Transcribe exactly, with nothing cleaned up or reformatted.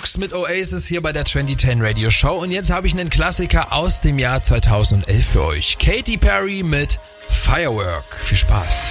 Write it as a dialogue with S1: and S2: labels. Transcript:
S1: Brooks mit Oasis hier bei der zwanzig zehn Radio Show. Und jetzt habe ich einen Klassiker aus dem Jahr zweitausendelf für euch. Katy Perry mit Firework. Viel Spaß.